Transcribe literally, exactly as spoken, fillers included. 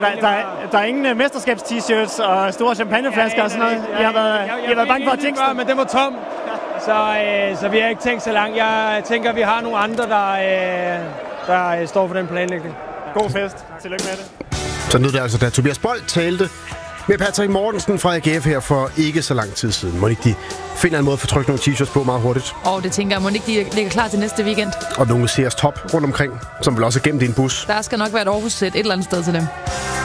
Der, der, der er ingen mesterskabs-t-shirts og store champagneflasker ja, ja, og sådan noget. I har været, jeg, jeg, I har været bange for at jinxe det. Men det var tom, så, øh, så vi har ikke tænkt så langt. Jeg tænker, vi har nogle andre, der, øh, der står for den planlægning. God fest. Tillykke med det. Så nu er det altså, da Tobias Bold talte med Patrick Mortensen fra A G F her for ikke så lang tid siden. Må ikke de finder en måde at få trykt nogle t-shirts på meget hurtigt? Og det tænker jeg, må ikke de ligger klar til næste weekend. Og nogle Sears Top rundt omkring, som vil også er gemt i en bus. Der skal nok være et Aarhus-sæt et eller andet sted til dem.